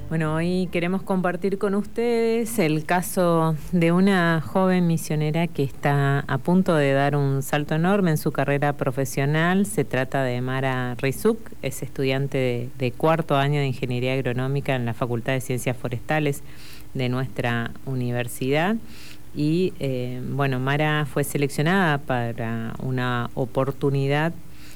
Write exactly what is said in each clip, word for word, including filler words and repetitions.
Bueno, hoy queremos compartir con ustedes el caso de una joven misionera que está a punto de dar un salto enorme en su carrera profesional. Se trata de Mara Rizuk, es estudiante de, de cuarto año de Ingeniería Agronómica en la Facultad de Ciencias Forestales de nuestra universidad. Y eh, bueno, Mara fue seleccionada para una oportunidad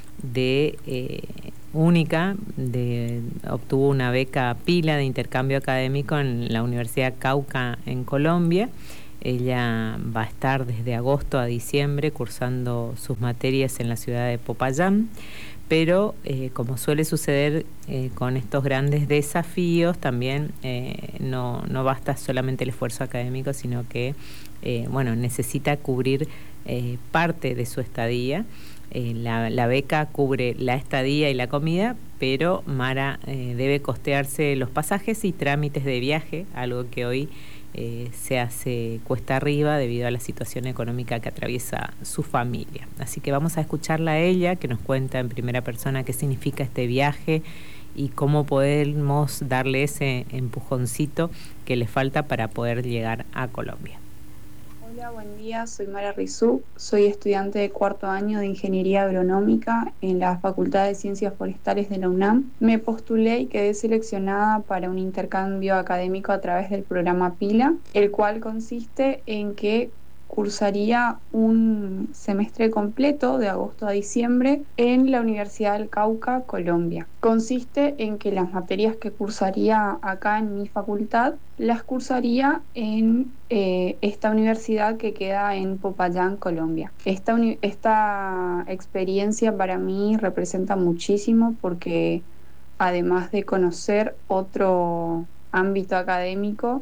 de eh, única, de, obtuvo una beca Pila de intercambio académico en la Universidad Cauca en Colombia. Ella va a estar desde agosto a diciembre cursando sus materias en la ciudad de Popayán, pero eh, como suele suceder eh, con estos grandes desafíos, también eh, no, no basta solamente el esfuerzo académico, sino que eh, bueno, necesita cubrir eh, parte de su estadía. Eh, la, la beca cubre la estadía y la comida, pero Mara eh, debe costearse los pasajes y trámites de viaje, algo que hoy eh, se hace cuesta arriba debido a la situación económica que atraviesa su familia. Así que vamos a escucharla a ella, que nos cuenta en primera persona qué significa este viaje y cómo podemos darle ese empujoncito que le falta para poder llegar a Colombia. Hola, buen día, soy Mara Rizuk, soy estudiante de cuarto año de Ingeniería Agronómica en la Facultad de Ciencias Forestales de la UNAM. Me postulé y quedé seleccionada para un intercambio académico a través del programa Pila, el cual consiste en que cursaría un semestre completo de agosto a diciembre en la Universidad del Cauca, Colombia. Consiste en que las materias que cursaría acá en mi facultad las cursaría en eh, esta universidad que queda en Popayán, Colombia. Esta, uni- esta experiencia para mí representa muchísimo porque además de conocer otro ámbito académico,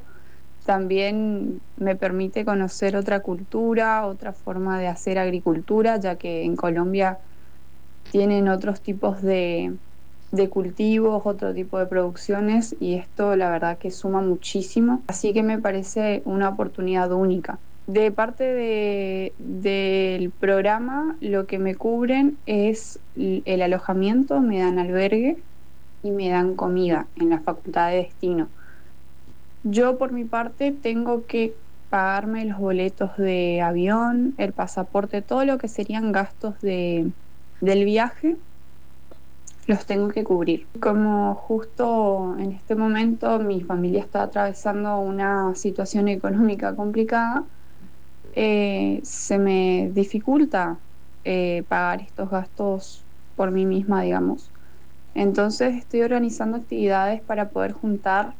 también me permite conocer otra cultura, otra forma de hacer agricultura, ya que en Colombia tienen otros tipos de, de cultivos, otro tipo de producciones, y esto la verdad que suma muchísimo. Así que me parece una oportunidad única. De parte de, del programa, lo que me cubren es el alojamiento, me dan albergue y me dan comida en la facultad de destino. Yo por mi parte tengo que pagarme los boletos de avión, el pasaporte, todo lo que serían gastos de, del viaje, los tengo que cubrir. Como justo en este momento mi familia está atravesando una situación económica complicada, eh, se me dificulta eh, pagar estos gastos por mí misma, digamos. Entonces estoy organizando actividades para poder juntar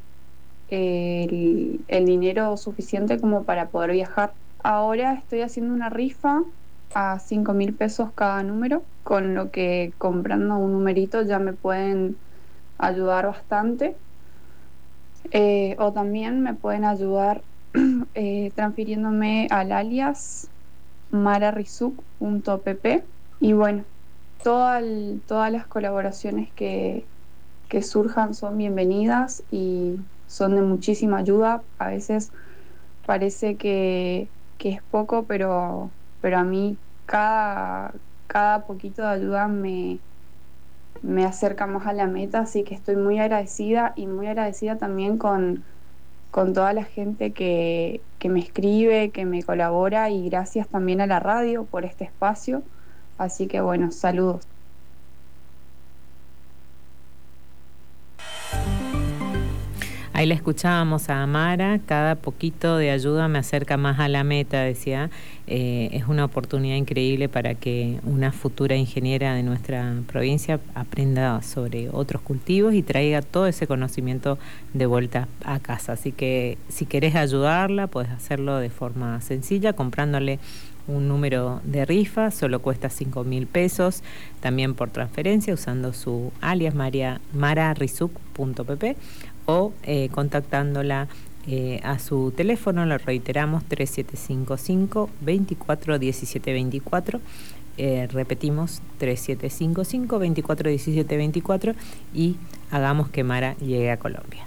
el, el dinero suficiente como para poder viajar. Ahora estoy haciendo una rifa a cinco mil pesos cada número, con lo que comprando un numerito ya me pueden ayudar bastante. Eh, o también me pueden ayudar eh, transfiriéndome al alias mararizuk.pp. Y bueno, toda el- todas las colaboraciones que, que surjan son bienvenidas y son de muchísima ayuda. A veces parece que, que es poco, pero, pero a mí cada, cada poquito de ayuda me, me acerca más a la meta, así que estoy muy agradecida y muy agradecida también con, con toda la gente que, que me escribe, que me colabora, y gracias también a la radio por este espacio. Así que bueno, saludos. Ahí la escuchábamos a Amara, cada poquito de ayuda me acerca más a la meta, decía. Eh, es una oportunidad increíble para que una futura ingeniera de nuestra provincia aprenda sobre otros cultivos y traiga todo ese conocimiento de vuelta a casa. Así que si querés ayudarla, podés hacerlo de forma sencilla, comprándole un número de rifa, solo cuesta cinco mil pesos, también por transferencia usando su alias Maria, mararizuk.pp, o eh, contactándola eh, a su teléfono, lo reiteramos, tres siete cinco cinco, veinticuatro diecisiete veinticuatro, eh, repetimos, tres siete cinco cinco, veinticuatro diecisiete veinticuatro, y hagamos que Mara llegue a Colombia.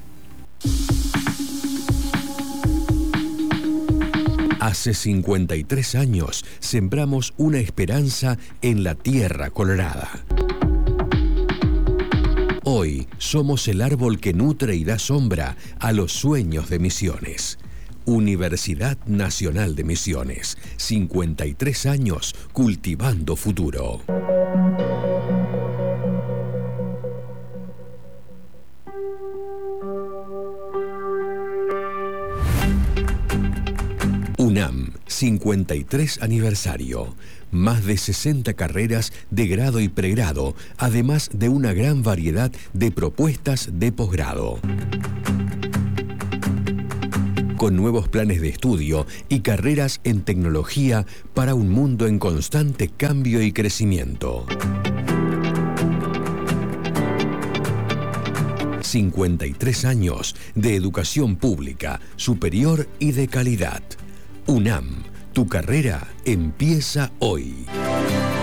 Hace cincuenta y tres años sembramos una esperanza en la tierra colorada. Hoy somos el árbol que nutre y da sombra a los sueños de Misiones. Universidad Nacional de Misiones, cincuenta y tres años cultivando futuro. UNAM, cincuenta y tres aniversario. Más de sesenta carreras de grado y pregrado, además de una gran variedad de propuestas de posgrado. Con nuevos planes de estudio y carreras en tecnología para un mundo en constante cambio y crecimiento. cincuenta y tres años de educación pública, superior y de calidad. UNAM, tu carrera empieza hoy.